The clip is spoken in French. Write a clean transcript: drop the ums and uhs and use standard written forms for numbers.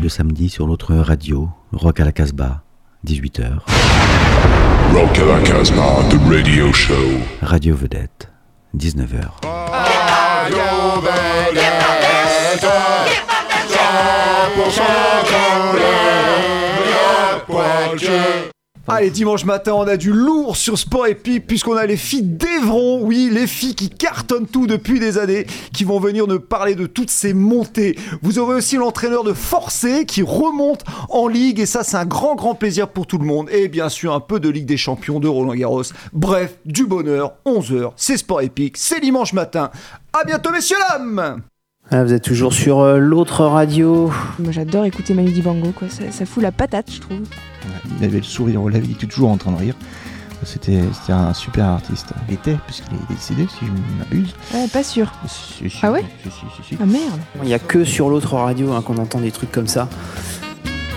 le samedi sur l'autre radio, Rock à la Casbah, 18h. Rock à la Casbah, the radio show. Radio Vedette, 19h. Radio Vedette, 100% Poitiers. Allez, dimanche matin, on a du lourd sur Sport Épique puisqu'on a les filles d'Evron, oui, les filles qui cartonnent tout depuis des années, qui vont venir nous parler de toutes ces montées. Vous aurez aussi l'entraîneur de Forcé qui remonte en Ligue et ça, c'est un grand plaisir pour tout le monde. Et bien sûr, un peu de Ligue des Champions, de Roland-Garros. Bref, du bonheur, 11h, c'est Sport Épique, c'est dimanche matin. À bientôt, messieurs, dames! Ah, vous êtes toujours sur l'autre radio. Moi j'adore écouter Manu Dibango, quoi. Ça fout la patate, je trouve. Ouais, il avait le sourire aux lèvres, il était toujours en train de rire. C'était un super artiste. Il était, puisqu'il est décédé, si je ne m'abuse. Pas sûr. Si. Ah ouais Si. Ah merde. Il n'y a que sur l'autre radio qu'on entend des trucs comme ça.